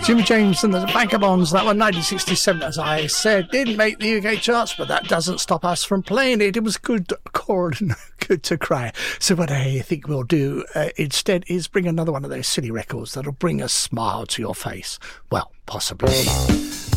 Jimmy James and the Vagabonds, that one 1967, as I said, didn't make the UK charts, but that doesn't stop us from playing it. It was good chord and good to cry. So what I think we'll do instead is bring another one of those silly records that'll bring a smile to your face. Well, possibly.